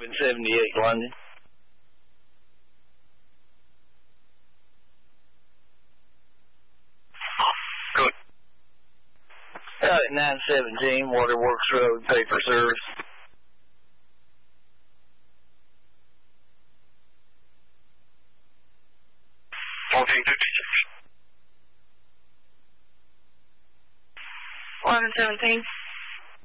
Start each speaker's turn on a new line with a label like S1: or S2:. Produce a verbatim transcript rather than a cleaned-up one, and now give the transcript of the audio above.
S1: eleven seventy-eight, London.
S2: Good.
S1: Out at nine seventeen, Waterworks Road, paper service.
S2: fourteen fifty-six.
S3: eleven seventeen.